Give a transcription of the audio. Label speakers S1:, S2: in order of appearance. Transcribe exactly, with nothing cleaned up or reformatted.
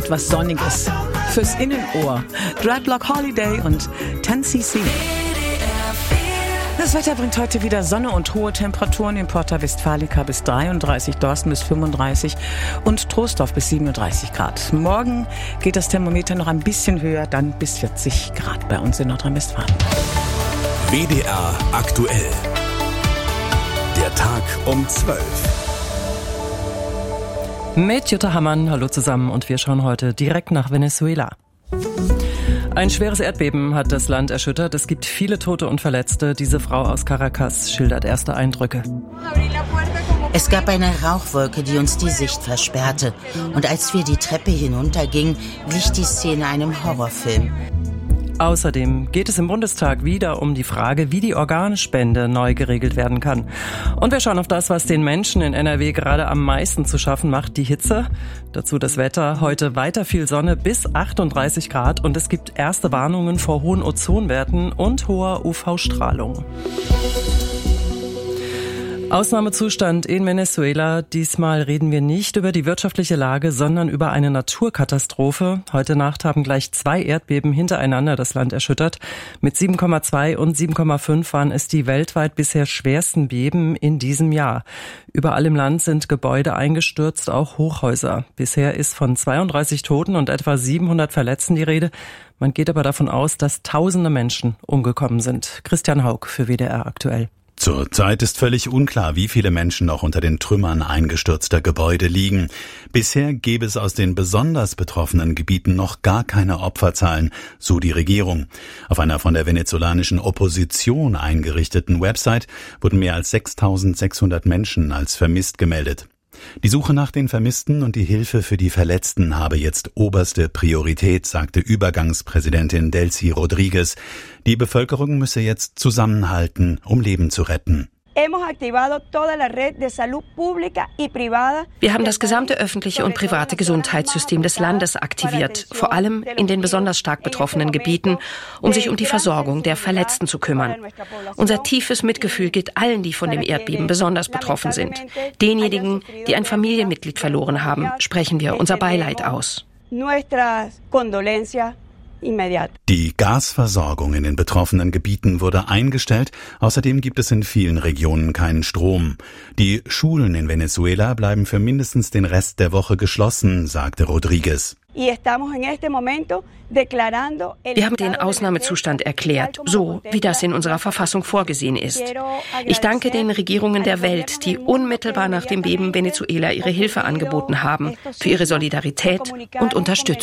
S1: etwas Sonniges fürs Innenohr. Dreadlock Holiday und zehn C C. Das Wetter bringt heute wieder Sonne und hohe Temperaturen in Porta Westfalica bis dreiunddreißig, Dorsten bis fünfunddreißig und Troisdorf bis siebenunddreißig Grad. Morgen geht das Thermometer noch ein bisschen höher, dann bis vierzig Grad bei uns in Nordrhein-Westfalen.
S2: W D R aktuell. Der Tag um zwölf.
S3: Mit Jutta Hammann, hallo zusammen, und wir schauen heute direkt nach Venezuela. Ein schweres Erdbeben hat das Land erschüttert. Es gibt viele Tote und Verletzte. Diese Frau aus Caracas schildert erste Eindrücke.
S4: Es gab eine Rauchwolke, die uns die Sicht versperrte. Und als wir die Treppe hinuntergingen, glich die Szene einem Horrorfilm.
S3: Außerdem geht es im Bundestag wieder um die Frage, wie die Organspende neu geregelt werden kann. Und wir schauen auf das, was den Menschen in N R W gerade am meisten zu schaffen macht, die Hitze. Dazu das Wetter. Heute weiter viel Sonne bis achtunddreißig Grad und es gibt erste Warnungen vor hohen Ozonwerten und hoher U V-Strahlung. Ausnahmezustand in Venezuela. Diesmal reden wir nicht über die wirtschaftliche Lage, sondern über eine Naturkatastrophe. Heute Nacht haben gleich zwei Erdbeben hintereinander das Land erschüttert. Mit sieben Komma zwei und sieben Komma fünf waren es die weltweit bisher schwersten Beben in diesem Jahr. Überall im Land sind Gebäude eingestürzt, auch Hochhäuser. Bisher ist von zweiunddreißig Toten und etwa siebenhundert Verletzten die Rede. Man geht aber davon aus, dass tausende Menschen umgekommen sind. Christian Haug für W D R aktuell.
S5: Zurzeit ist völlig unklar, wie viele Menschen noch unter den Trümmern eingestürzter Gebäude liegen. Bisher gäbe es aus den besonders betroffenen Gebieten noch gar keine Opferzahlen, so die Regierung. Auf einer von der venezolanischen Opposition eingerichteten Website wurden mehr als sechstausendsechshundert Menschen als vermisst gemeldet. Die Suche nach den Vermissten und die Hilfe für die Verletzten habe jetzt oberste Priorität, sagte Übergangspräsidentin Delcy Rodriguez. Die Bevölkerung müsse jetzt zusammenhalten, um Leben zu retten.
S6: Wir haben das gesamte öffentliche und private Gesundheitssystem des Landes aktiviert, vor allem in den besonders stark betroffenen Gebieten, um sich um die Versorgung der Verletzten zu kümmern. Unser tiefes Mitgefühl gilt allen, die von dem Erdbeben besonders betroffen sind. Denjenigen, die ein Familienmitglied verloren haben, sprechen wir unser Beileid aus.
S5: Die Gasversorgung in den betroffenen Gebieten wurde eingestellt. Außerdem gibt es in vielen Regionen keinen Strom. Die Schulen in Venezuela bleiben für mindestens den Rest der Woche geschlossen, sagte Rodriguez.
S6: Wir haben den Ausnahmezustand erklärt, so wie das in unserer Verfassung vorgesehen ist. Ich danke den Regierungen der Welt, die unmittelbar nach dem Beben Venezuela ihre Hilfe angeboten haben, für ihre Solidarität und Unterstützung.